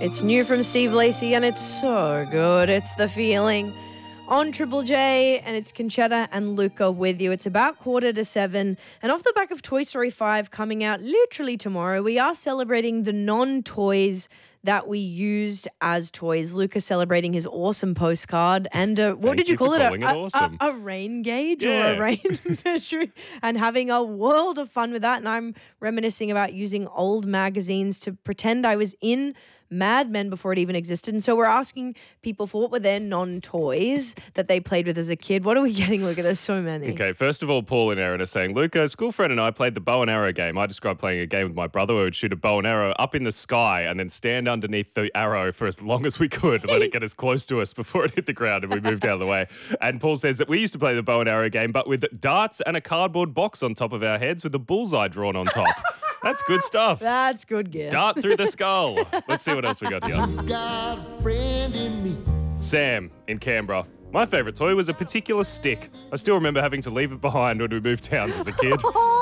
It's new from Steve Lacy and it's so good. It's The Feeling on Triple J, and it's Conchetta and Luca with you. It's about 7:15, and off the back of Toy Story 5 coming out literally tomorrow, we are celebrating the non-toys that we used as toys. Luca celebrating his awesome postcard and what did you call it? Awesome. A rain gauge or a rain measure, and having a world of fun with that. And I'm reminiscing about using old magazines to pretend I was in Mad Men before it even existed. And so we're asking people for what were their non-toys that they played with as a kid. What are we getting, Luca? There's so many. Okay, first of all, Paul and Aaron are saying, Luca, a school friend and I played the bow and arrow game. I described playing a game with my brother where we would shoot a bow and arrow up in the sky and then stand underneath the arrow for as long as we could, let it get as close to us before it hit the ground and we moved out of the way. And Paul says that we used to play the bow and arrow game, but with darts and a cardboard box on top of our heads with a bullseye drawn on top. That's good stuff. That's good gear. Dart through the skull. Let's see what else we got here. Got a friend in me. Sam in Canberra. My favourite toy was a particular stick. I still remember having to leave it behind when we moved towns as a kid.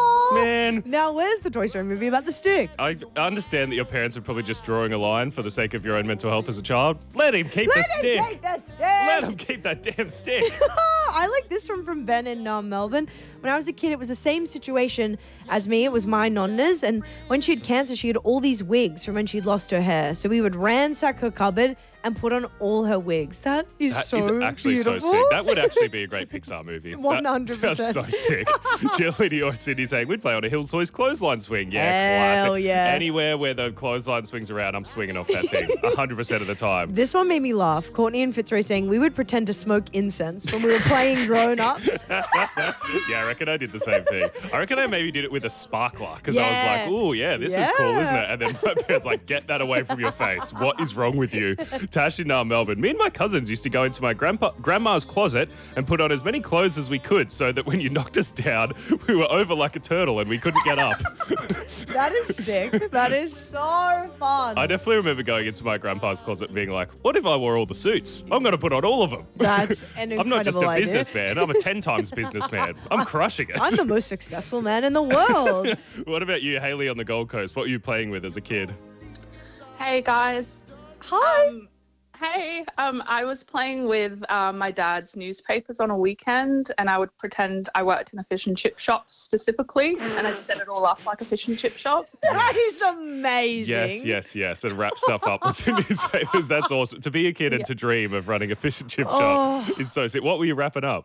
Man. Now, where's the Toy Story movie about the stick? I understand that your parents are probably just drawing a line for the sake of your own mental health as a child. Let him keep the stick. Let him take the stick. Let him keep that damn stick. I like this one from Ben in Melbourne. When I was a kid, it was the same situation as me. It was my nonna's, and when she had cancer, she had all these wigs from when she'd lost her hair. So we would ransack her cupboard and put on all her wigs. That is actually beautiful. so sick. That would actually be a great Pixar movie. 100%. That's so sick. Jill in New York City saying, we'd play on a Hills Toys clothesline swing. Yeah, Hell classic. yeah. Anywhere where the clothesline swings around, I'm swinging off that thing 100% of the time. This one made me laugh. Courtney and Fitzroy saying we would pretend to smoke incense when we were playing grown-ups. Yeah, I reckon I did the same thing. I reckon I maybe did it with a sparkler because I was like, oh, yeah, this is cool, isn't it? And then my parents like, get that away from your face. What is wrong with you? Tash in Melbourne. Me and my cousins used to go into my grandma's closet and put on as many clothes as we could so that when you knocked us down, we were over like a turtle and we couldn't get up. That is sick. That is so fun. I definitely remember going into my grandpa's closet and being like, what if I wore all the suits? I'm going to put on all of them. That's an incredible I'm not just a idea. businessman. I'm a 10 times businessman. I'm crushing it. I'm the most successful man in the world. What about you, Hayley, on the Gold Coast? What were you playing with as a kid? Hey guys. Hi. I was playing with my dad's newspapers on a weekend, and I would pretend I worked in a fish and chip shop specifically, and I'd set it all up like a fish and chip shop. That is amazing. Yes. And wrap stuff up with the newspapers. That's awesome. To be a kid and to dream of running a fish and chip shop is so sick. What were you wrapping up?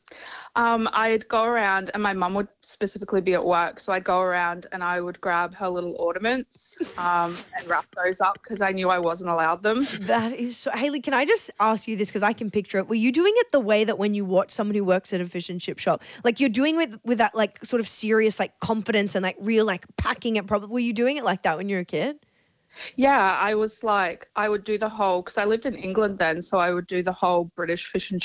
I'd go around, and my mum would specifically be at work, so I'd go around and I would grab her little ornaments and wrap those up because I knew I wasn't allowed them. That is so... Hayley, can I just ask you this because I can picture it. Were you doing it the way that when you watch someone who works at a fish and chip shop, like you're doing with that like sort of serious like confidence and like real like packing it properly? Were you doing it like that when you were a kid? Yeah, I was like, I would do the whole, because I lived in England then, so I would do the whole British fish and